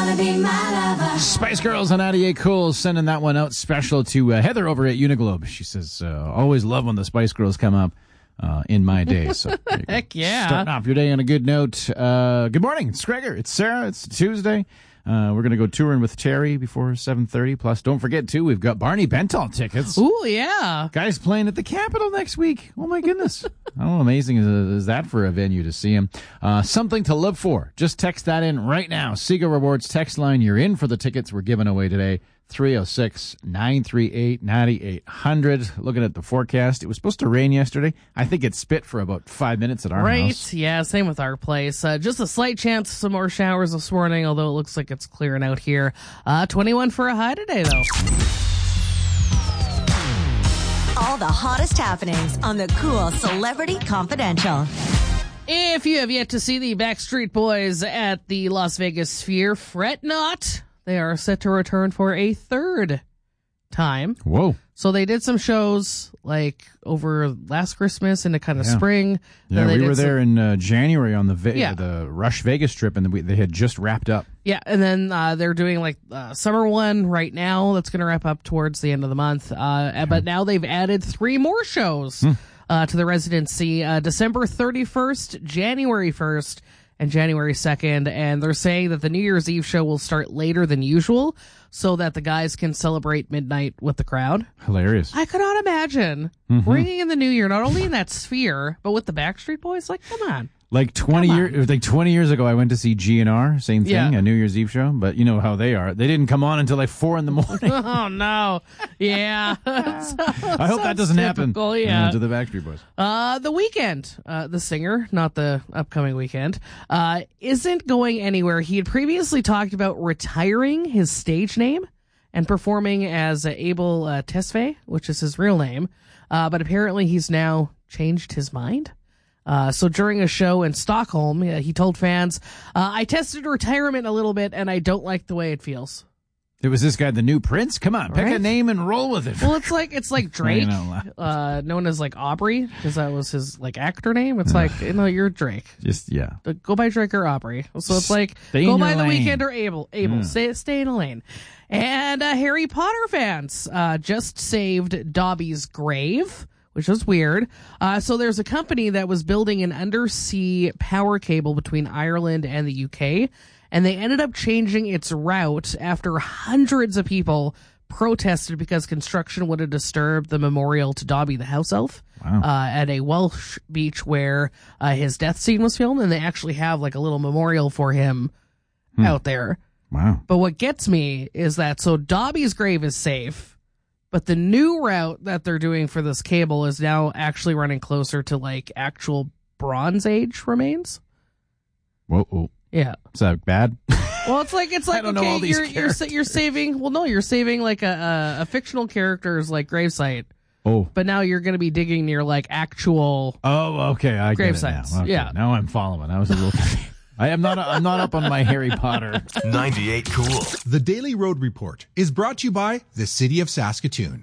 wanna be my lover. Spice Girls on 98 Cool, sending that one out special to Heather over at Uniglobe. She says, always love when the Spice Girls come up in my day. So Heck yeah. Starting off your day on a good note. Good morning. It's Gregor. It's Sarah. It's Tuesday. We're going to go touring with Terry before 7:30. Plus, don't forget, too, we've got Barney Bentall tickets. Ooh, yeah. Guy's playing at the Capitol next week. Oh, my goodness. How amazing is that for a venue to see him? Something to live for. Just text that in right now. Sega Rewards text line. You're in for the tickets we're giving away today. 306-938-9800. Looking at the forecast, it was supposed to rain yesterday. I think it spit for about 5 minutes at our house. Right, yeah, same with our place. Just a slight chance of some more showers this morning, although it looks like it's clearing out here. 21 for a high today, though. All the hottest happenings on the Cool Celebrity Confidential. If you have yet to see the Backstreet Boys at the Las Vegas Sphere, fret not. They are set to return for a third time. Whoa. So they did some shows like over last Christmas into kind of spring. Yeah, we were there in January on the Rush Vegas trip, and they had just wrapped up. Yeah, and then they're doing like summer one right now that's going to wrap up towards the end of the month. But now they've added 3 more shows to the residency, December 31st, January 1st, and January 2nd, and they're saying that the New Year's Eve show will start later than usual so that the guys can celebrate midnight with the crowd. Hilarious. I could not imagine bringing in the new year, not only in that Sphere, but with the Backstreet Boys. Like, come on. Like 20 years ago, I went to see GNR, same thing, a New Year's Eve show. But you know how they are; they didn't come on until like 4 a.m. Oh no! Yeah, I hope that doesn't happen. Yeah, to the Backstreet Boys. The Weeknd, the singer, not the upcoming Weeknd, isn't going anywhere. He had previously talked about retiring his stage name and performing as Abel Tesfaye, which is his real name. But apparently, he's now changed his mind. So during a show in Stockholm, he told fans, I tested retirement a little bit and I don't like the way it feels. It was this guy, the new Prince? Come on, pick a name and roll with it. Well, it's like Drake, known as like Aubrey, because that was his like actor name. It's like, you're Drake. Just, Go by Drake or Aubrey. So it's like, go by the Weeknd or Abel. Stay in a lane. And Harry Potter fans just saved Dobby's grave, which was weird. So there's a company that was building an undersea power cable between Ireland and the UK, and they ended up changing its route after hundreds of people protested because construction would have disturbed the memorial to Dobby the house elf at a Welsh beach where his death scene was filmed, and they actually have like a little memorial for him out there. Wow. But what gets me is that, so Dobby's grave is safe, but the new route that they're doing for this cable is now actually running closer to like actual Bronze Age remains. Whoa. Yeah. Is that bad? Well, it's like I don't know all these you're saving. Well, no, you're saving like a fictional character's like gravesite. Oh. But now you're going to be digging near like actual. Oh, okay. I get it now. Gravesites. Okay. Yeah. Now I'm following. I was a little confused. I'm not up on my Harry Potter. 98 Cool. The Daily Road Report is brought to you by the City of Saskatoon.